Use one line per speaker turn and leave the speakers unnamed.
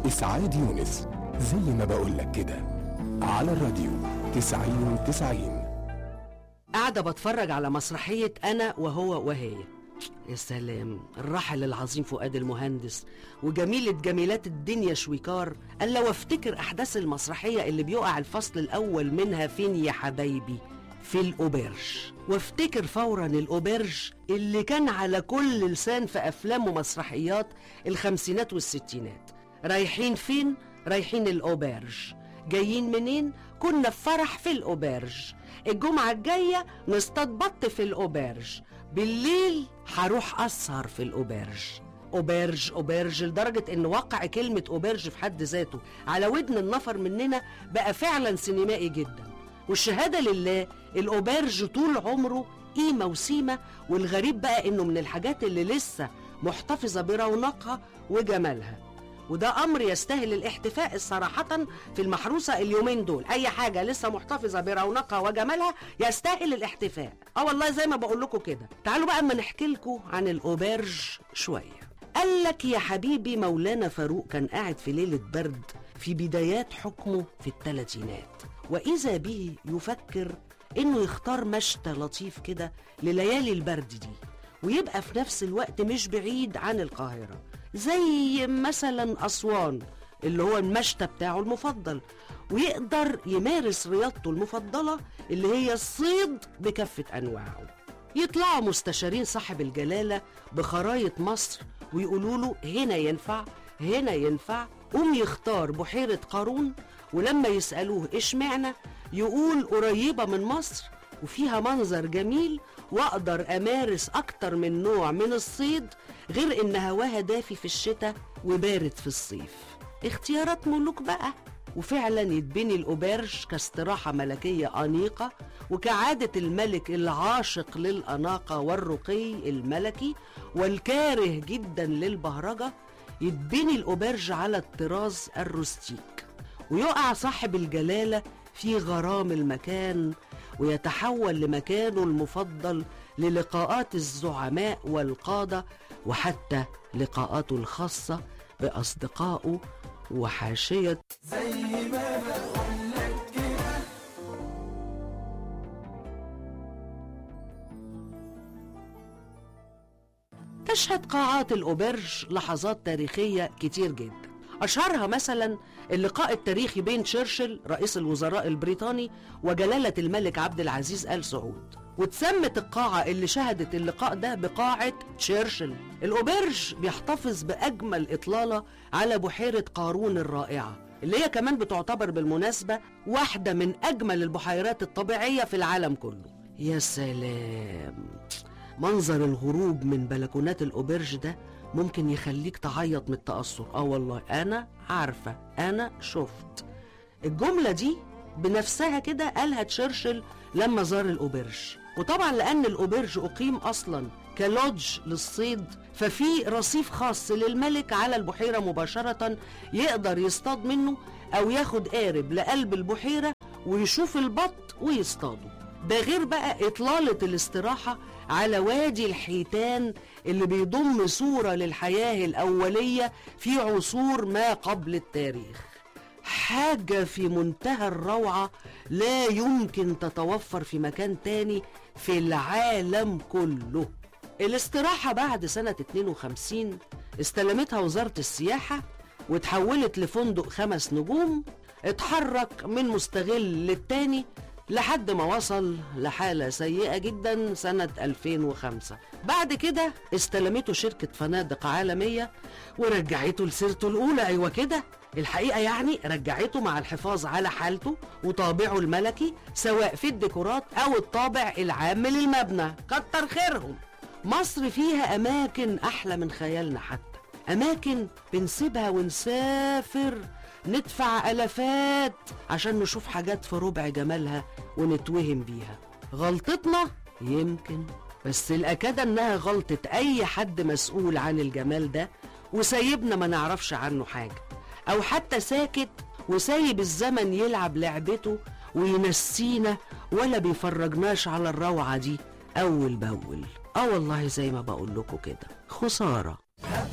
إسعاد يونس، زي ما بقولك كده، على الراديو 90-90.
قاعدة بتفرج على مسرحية أنا وهو وهي. يا سلام، الراحل العظيم فؤاد المهندس وجميلة جميلات الدنيا شويكار. قال لو افتكر أحداث المسرحية اللي بيقع الفصل الأول منها فين يا حبايبي؟ في الأوبرج. وافتكر فورا الأوبرج اللي كان على كل لسان في أفلام ومسرحيات الخمسينات والستينات. رايحين فين؟ رايحين الأوبرج. جايين منين؟ كنا في فرح في الأوبرج. الجمعة الجاية نصطاد بط في الأوبرج. بالليل هروح أسهر في الأوبرج. أوبرج أوبرج، لدرجة إن وقع كلمة أوبرج في حد ذاته على ودن النفر مننا بقى فعلا سينمائي جدا. والشهادة لله الأوبرج طول عمره قيمة وسيمة. والغريب بقى إنه من الحاجات اللي لسه محتفظة برونقها وجمالها، وده أمر يستاهل الاحتفاء صراحة في المحروسة اليومين دول. أي حاجة لسه محتفظة برونقها وجمالها يستاهل الاحتفاء. والله زي ما بقول لكم كده. تعالوا بقى اما نحكي لكم عن الأوبرج شوية. قال لك يا حبيبي مولانا فاروق كان قاعد في ليلة برد في بدايات حكمه في الثلاثينات، وإذا به يفكر إنه يختار مشتى لطيف كده لليالي البرد دي، ويبقى في نفس الوقت مش بعيد عن القاهرة، زي مثلا أسوان اللي هو المشتى بتاعه المفضل، ويقدر يمارس رياضته المفضلة اللي هي الصيد بكافة أنواعه. يطلعوا مستشارين صاحب الجلالة بخرايط مصر ويقولوا له هنا ينفع هنا ينفع، قوم يختار بحيرة قارون. ولما يسألوه اشمعنى يقول قريبة من مصر وفيها منظر جميل، واقدر امارس اكتر من نوع من الصيد، غير ان هواها دافي في الشتاء وبارد في الصيف. اختيارات ملوك بقى. وفعلا يتبني الأوبرج كاستراحة ملكية أنيقة، وكعادة الملك العاشق للأناقة والرقي الملكي والكاره جدا للبهرجة، يتبني الأوبرج على الطراز الروستيك، ويقع صاحب الجلالة في غرام المكان، ويتحول لمكانه المفضل للقاءات الزعماء والقادة، وحتى لقاءاته الخاصة بأصدقائه وحاشية.
زي ما بقولك كده.
تشهد قاعات الأوبرج لحظات تاريخية كتير جدا. أشهرها مثلا اللقاء التاريخي بين تشرشل رئيس الوزراء البريطاني وجلالة الملك عبد العزيز آل سعود، وتسمت القاعة اللي شهدت اللقاء ده بقاعة تشرشل. الأوبرج بيحتفظ بأجمل إطلالة على بحيرة قارون الرائعة، اللي هي كمان بتعتبر بالمناسبة واحدة من أجمل البحيرات الطبيعية في العالم كله. يا سلام، منظر الغروب من بلكونات الأوبرج ده ممكن يخليك تعيط من التأثر. والله أنا عارفة، أنا شفت الجملة دي بنفسها كده قالها تشرشل لما زار الأوبرج. وطبعا لأن الأوبرج أقيم أصلا كلودج للصيد، ففي رصيف خاص للملك على البحيرة مباشرة يقدر يصطاد منه، أو ياخد قارب لقلب البحيرة ويشوف البط ويصطاده. ده غير بقى إطلالة الاستراحة على وادي الحيتان اللي بيضم صورة للحياة الأولية في عصور ما قبل التاريخ. حاجة في منتهى الروعة لا يمكن تتوفر في مكان تاني في العالم كله. الاستراحة بعد سنة 52 استلمتها وزارة السياحة وتحولت لفندق 5 نجوم، اتحرك من مستغل للتاني لحد ما وصل لحالة سيئة جدا سنة 2005. بعد كده استلمته شركة فنادق عالمية ورجعته لسيرته الأولى. أيوة كده، الحقيقة يعني رجعته مع الحفاظ على حالته وطابعه الملكي، سواء في الديكورات أو الطابع العام للمبنى. كتر خيرهم. مصر فيها أماكن أحلى من خيالنا، حتى أماكن بنسيبها ونسافر ندفع ألفات عشان نشوف حاجات في ربع جمالها ونتوهم بيها. غلطتنا يمكن، بس الأكاد أنها غلطة أي حد مسؤول عن الجمال ده وسايبنا ما نعرفش عنه حاجة، أو حتى ساكت وسايب الزمن يلعب لعبته وينسينا ولا بيفرجناش على الروعة دي أول بأول. والله زي ما بقول لكم كده، خسارة.